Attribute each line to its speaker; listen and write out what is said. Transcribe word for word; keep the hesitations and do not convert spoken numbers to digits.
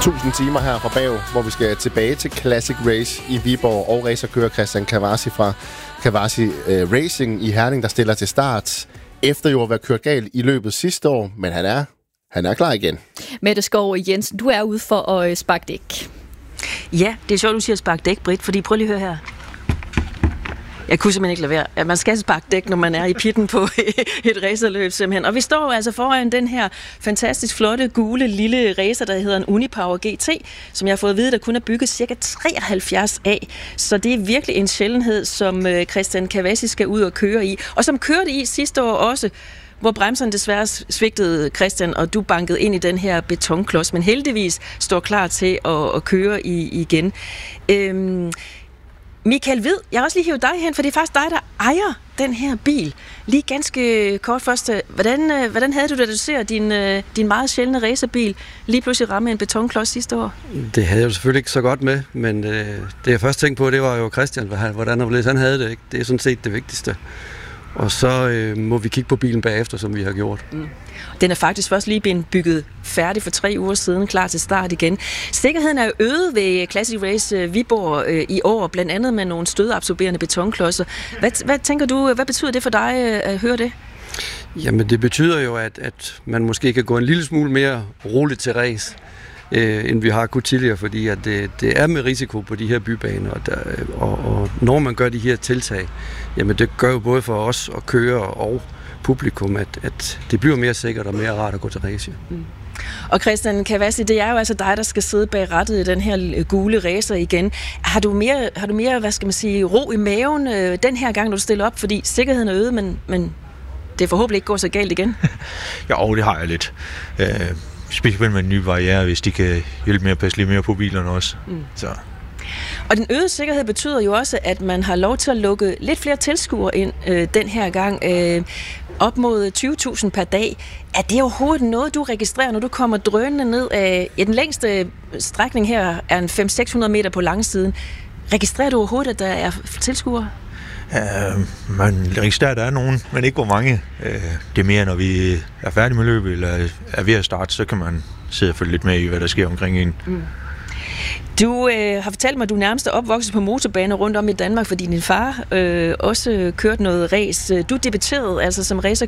Speaker 1: tusind timer her fra bag, hvor vi skal tilbage til Classic Race i Viborg, og racerkører Christian Kawasi fra Kawasi uh, Racing i Herning, der stiller til start, efter jo at være kørt galt i løbet sidste år, men han er, han er klar igen.
Speaker 2: Mette Skov Jensen, du er ude for at sparke dæk.
Speaker 3: Ja, det er sjovt, du siger sparke dæk, Britt, fordi prøv lige at høre her. Jeg kunne simpelthen ikke lade være. At man skal sparke dæk, når man er i pitten på et racerløb simpelthen. Og vi står altså foran den her fantastisk flotte, gule, lille racer, der hedder en Unipower G T, som jeg har fået at vide, der kun er bygget cirka treoghalvfjerds af. Så det er virkelig en sjældenhed, som Christian Kawasi skal ud og køre i. Og som kørte i sidste år også, hvor bremserne desværre svigtede, Christian, og du bankede ind i den her betonklods, men heldigvis står klar til at, at køre i, igen. Øhm, Michael Hvid, jeg har også lige hivet dig hen, for det er faktisk dig, der ejer den her bil. Lige ganske kort først, hvordan, hvordan havde du det, da du ser din, din meget sjældne racerbil lige pludselig ramme en betonklods sidste år?
Speaker 4: Det havde jeg jo selvfølgelig ikke så godt med, men øh, det jeg først tænkte på, det var jo Christian, hvordan han havde det. Ikke? Det er sådan set det vigtigste. Og så øh, må vi kigge på bilen bagefter, som vi har gjort. Mm.
Speaker 3: Den er faktisk først lige blevet bygget færdig for tre uger siden, klar til start igen. Sikkerheden er jo øget ved Classic Race Viborg øh, i år, blandt andet med nogle stødabsorberende betonklodser. Hvad, hvad tænker du, hvad betyder det for dig øh, at høre det?
Speaker 4: Jamen det betyder jo, at, at man måske kan gå en lille smule mere roligt til race, øh, end vi har kunnet tidligere, fordi at det, det er med risiko på de her bybaner, og, der, og, og når man gør de her tiltag, jamen det gør jo både for os at køre og publikum, at, at det bliver mere sikkert og mere rart at gå til race. Mm.
Speaker 3: Og Christian Kawasi, det er jo altså dig, der skal sidde bag rattet i den her gule racer igen. Har du mere, har du mere, hvad skal man sige, ro i maven øh, den her gang, når du stiller op? Fordi sikkerheden er øget, men, men det forhåbentlig ikke går så galt igen.
Speaker 5: Jo, det har jeg lidt. Øh, specielt med en ny barriere, hvis de kan hjælpe med at passe lidt mere på bilerne også. Mm. Så.
Speaker 3: Og den øgede sikkerhed betyder jo også, at man har lov til at lukke lidt flere tilskuere ind øh, den her gang. Øh, op mod tyve tusind per dag. Er det overhovedet noget, du registrerer, når du kommer drønende ned af... Ja, den længste strækning her er en fem til seks hundrede meter på langsiden. Registrerer du overhovedet, at der er tilskuere?
Speaker 5: Uh, man registrerer, at der er nogen, men ikke hvor mange. Uh, det er mere, når vi er færdige med løbet, eller er ved at starte, så kan man sidde og følge lidt med i, hvad der sker omkring en. Mm.
Speaker 3: Du øh, har fortalt mig, at du nærmest er opvokset på motorbaner rundt om i Danmark, fordi din far øh, også kørte noget race. Du debuterede altså som racer